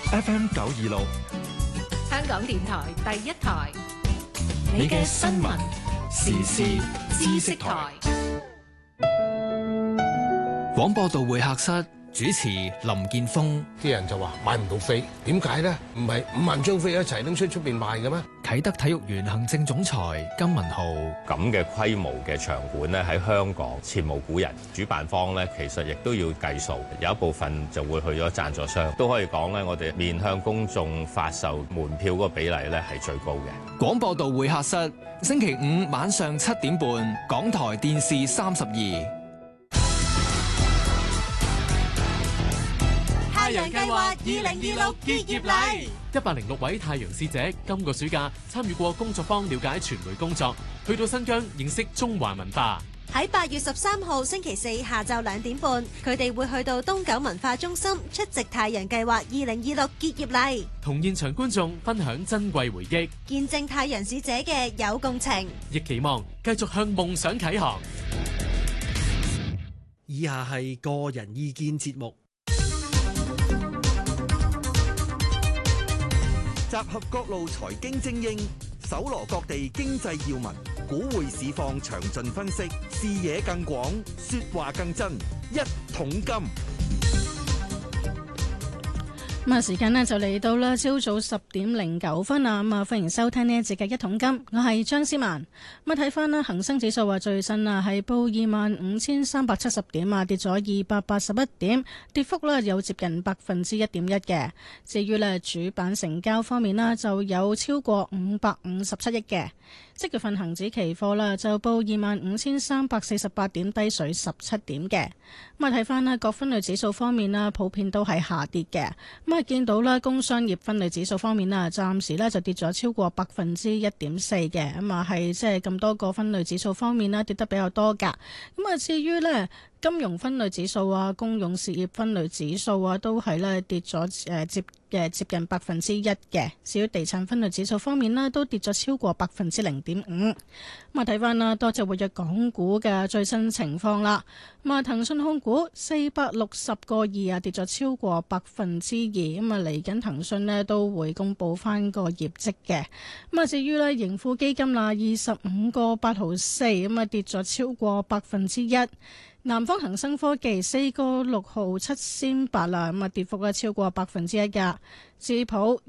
FM 926， 香港電台第一台， 你嘅新聞時事知識台。廣播道會客室主持林健鋒。 啲人就話買唔到飛，點解呢？唔係5萬張飛一齊拎出邊賣嘅咩？ 啟德體育園行政總裁金文浩。 咁嘅規模嘅場館呢，喺香港前無古人。主辦方呢，其實亦都要計數，有一部分就會去咗贊助商。都可以講呢，我哋面向公眾發售門票嗰個比例呢係最高嘅。 廣播道會客室，星期5晚上7點半，港台電視32。 太陽計劃2026結業禮 ，106位太陽使者今個暑假參與過工作坊，了解傳媒工作，去到新疆認識中華文化。 喺8月13號星期4下晝2點半，佢哋會去到東九文化中心出席太陽計劃2026結業禮， 同現場觀眾分享珍貴回憶， 見證太陽使者嘅有共情， 亦期望繼續向夢想啟航。 以下係個人意見節目。集合各路財經精英，搜羅各地經濟要聞，股匯市況詳盡分析，視野更廣，說話更真。一桶金。 咁啊，時間呢就嚟到啦，朝早10:09啊，咁啊，歡迎收聽呢一節嘅一桶金，我係張思曼。咁啊，睇翻啦，恒生指數最新啊係報25,370點啊，跌咗281點，跌幅呢有接近1.1%嘅。至於呢主板成交方面啦，就有超過557億嘅。即月份恒指期貨啦，就報25,348點，低水17點嘅。咁啊，睇翻啦，各分類指數方面啦，普遍都係下跌嘅。咁啊，見到啦，工商業分類指數方面啦，暫時咧就跌咗超過1.4%嘅。咁啊，係即係咁多個分類指數方面啦，跌得比較多噶。咁啊，至於呢金融分類指數啊、公用事業分類指數啊，都係咧跌咗接近1%嘅。至於地產分類指數方面呢，都跌咗超過0.5%。咁啊，睇翻啦，多隻活躍港股嘅最新情況啦。咁啊，騰訊控股460個2啊，跌咗超過2%。咁啊，嚟緊騰訊呢都會公布翻個業績嘅。咁啊，至於呢盈富基金啦，25個8毫4，咁啊跌咗超過1%。南方恒生科技4個6毫7仙8啦，咁啊跌幅咧超過1%噶。智普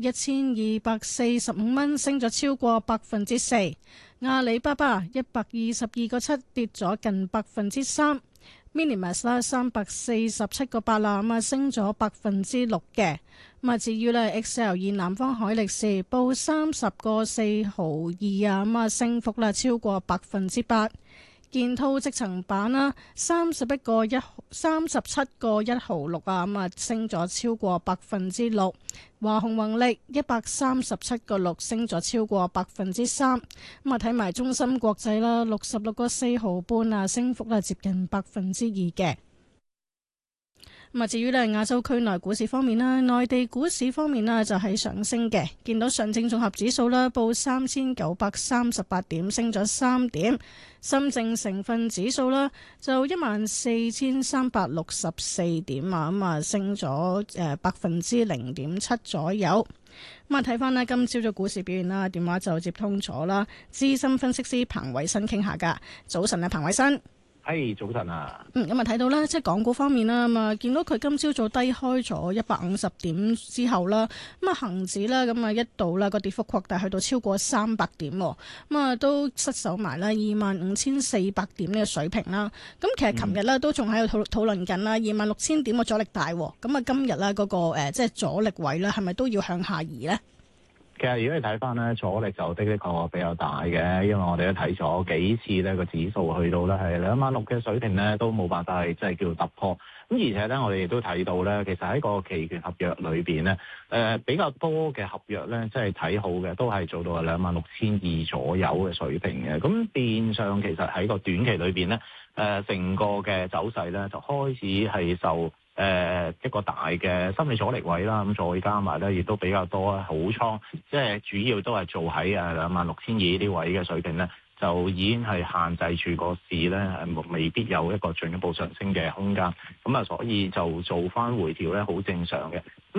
1245蚊，升咗超過4%。阿里巴巴122個7，跌咗近3%。Minimax 啦347個8啦，咁啊升咗6%嘅。咁啊至於咧 XL2 南方海力士報30個4毫2啊，咁啊升幅啦超過8%。建滔積層板啦37個1毫6啊，咁啊升咗超過6%。華虹宏力137個6，升咗超過3%。咁啊睇埋中芯國際啦66個4毫半啊，升幅啦接近2%嘅。咁啊，至於咧亞洲區內股市方面啦，內地股市方面啦就係上升嘅，見到上證綜合指數啦報3938點，升咗3點；深證成分指數啦就14364點啊，咁啊升咗0.7%左右。咁啊睇翻咧今朝嘅股市表現啦，電話就接通咗啦，資深分析師彭偉新傾下噶。早晨啊，彭偉新。 係早晨啊！ 咁啊睇到啦，即係港股方面啦，咁啊見到佢今朝早低開咗150點之後啦，咁啊恒指啦，咁啊一度啦個跌幅擴大去到超過300點，咁啊都失守埋啦25,400點呢個水平啦。咁其實琴日咧都仲喺度討論緊啦，26,000點嘅阻力大，咁啊今日咧嗰個即係阻力位咧，係咪都要向下移咧？ 其實如果你睇翻咧，阻力就的確比較大嘅，因為我哋都睇咗幾次咧個指數去到咧係26,000嘅水平咧，都冇辦法係即係叫突破。咁而且咧，我哋亦都睇到咧，其實喺個期權合約裏邊咧，比較多嘅合約咧，即係睇好嘅，都係做到26,200左右嘅水平嘅。咁變相其實喺個短期裏邊咧，成個嘅走勢咧就開始係受一個大嘅心理阻力位啦，咁再加埋咧，亦都比較多好倉，即係主要都係做喺26,200呢啲位嘅水平咧，就已經係限制住個市咧，未必有一個進一步上升嘅空間，咁啊，所以就做翻回調咧，好正常嘅。